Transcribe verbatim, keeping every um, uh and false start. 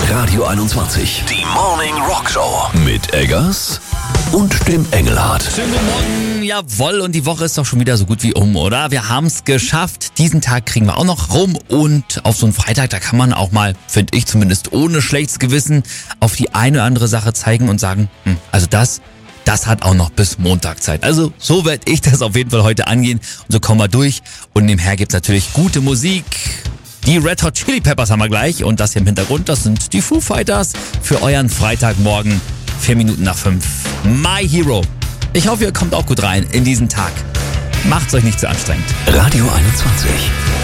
Radio einundzwanzig. Die Morning Rock Show. Mit Eggers und dem Engelhardt. Schönen guten Morgen, jawohl, und die Woche ist doch schon wieder so gut wie um, oder? Wir haben es geschafft. Diesen Tag kriegen wir auch noch rum und auf so einen Freitag, da kann man auch mal, finde ich zumindest, ohne schlechtes Gewissen auf die eine oder andere Sache zeigen und sagen, hm, also das, das hat auch noch bis Montag Zeit. Also so werde ich das auf jeden Fall heute angehen und so kommen wir durch. Und nebenher gibt's natürlich gute Musik. Die Red Hot Chili Peppers haben wir gleich und das hier im Hintergrund, das sind die Foo Fighters für euren Freitagmorgen, vier Minuten nach fünf. My Hero. Ich hoffe, ihr kommt auch gut rein in diesen Tag. Macht's euch nicht zu anstrengend. Radio einundzwanzig.